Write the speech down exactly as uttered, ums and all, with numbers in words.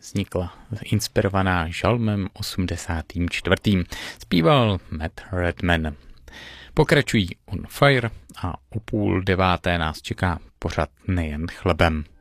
vznikla inspirovaná žalmem osmdesátým čtvrtým Zpíval Matt Redman. Pokračují On Fire a o půl deváté nás čeká pořad Nejen chlebem.